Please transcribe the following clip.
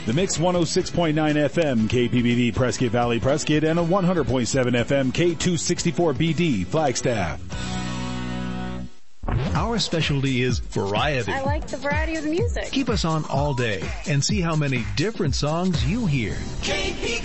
The Mix 106.9 FM KPBV Prescott Valley Prescott and a 100.7 FM K264BD Flagstaff. Our specialty is variety. I like the variety of the music. Keep us on all day and see how many different songs you hear. KPBV